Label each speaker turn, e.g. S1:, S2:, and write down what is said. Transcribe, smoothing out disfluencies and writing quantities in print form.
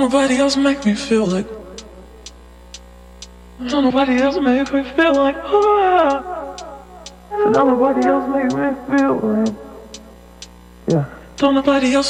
S1: nobody else make me feel like. Don't nobody else make me feel like. Don't nobody else make me feel like. Yeah. Don't nobody else